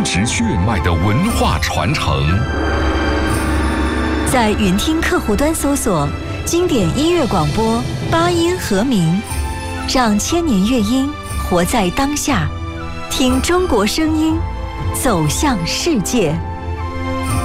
根植血脉的文化传承。 在云听客户端搜索经典音乐广播八音和鸣，让千年乐音活在当下，听中国声音，走向世界。